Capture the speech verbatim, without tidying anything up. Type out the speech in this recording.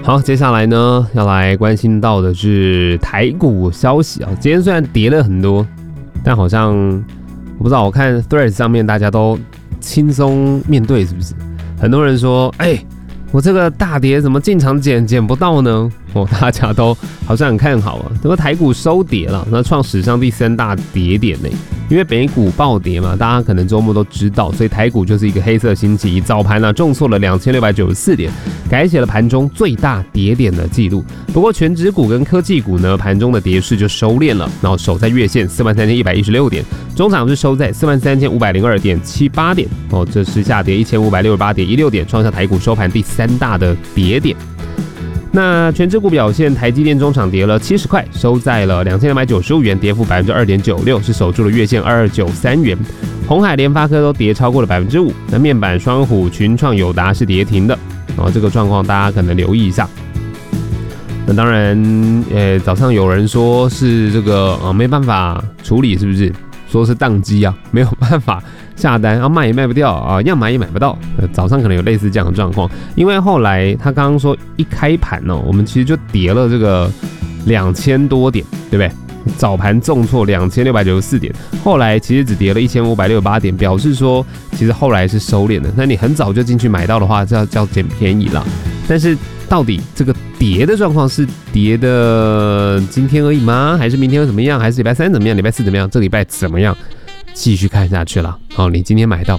好，接下来呢，要来关心到的是台股消息啊。今天虽然跌了很多，但好像我不知道，我看 Threads 上面大家都轻松面对，是不是？很多人说，哎、欸，我这个大跌怎么进场捡捡不到呢？哦，大家都好像很看好啊。这个台股收跌了，那创史上第三大跌点呢。因为美股暴跌嘛，大家可能周末都知道，所以台股就是一个黑色星期一，早盘呢、啊、重挫了两千六百九十四点，改写了盘中最大跌点的记录。不过全指股跟科技股呢，盘中的跌势就收敛了，然后守在月线四万三千一百一十六点，中场是收在四万三千五百零二点七八点，哦，这是下跌一千五百六十八点一六点，创下台股收盘第三大的跌点。那全指股表现，台积电中场跌了七十块，收在了两千两百九十五元，跌幅百分之二点九六，是守住了月线二二九三元。鸿海、联发科都跌超过了百分之五。那面板双虎、群创、友达是跌停的，哦，这个状况大家可能留意一下。那当然，呃，早上有人说是这个呃没办法处理，是不是？说是宕机啊，没有办法下单，啊卖也卖不掉啊，要买也买不到。呃，早上可能有类似这样的状况，因为后来他刚刚说一开盘哦，我们其实就跌了这个两千多点，对不对？早盘重挫两千六百九十四点，后来其实只跌了一千五百六十八点，表示说其实后来是收敛的。那你很早就进去买到的话，这叫捡便宜啦。但是到底这个跌的状况是跌的今天而已吗？还是明天会怎么样？还是礼拜三怎么样？礼拜四怎么样？这礼拜怎么样？继续看下去了。好，你今天买到，